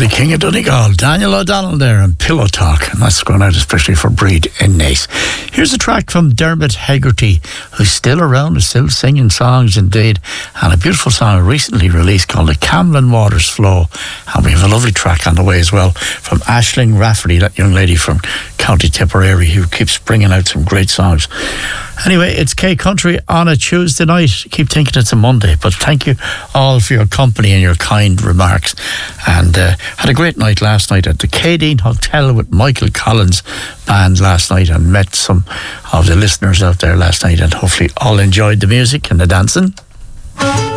the King of Donegal, Daniel O'Donnell there, and Pillow Talk, and that's going out especially for Breed in Naas. Here's a track from Dermot Hegarty, who's still around, is still singing songs indeed, and a beautiful song recently released called The Camlin Waters Flow, and we have a lovely track on the way as well from Aisling Rafferty, that young lady from County Tipperary who keeps bringing out some great songs. Anyway, it's K Country on a Tuesday night. Keep thinking it's a Monday, but thank you all for your company and your kind remarks. And had a great night last night at the Cadine Hotel with Michael Collins band last night, and met some of the listeners out there last night, and hopefully all enjoyed the music and the dancing.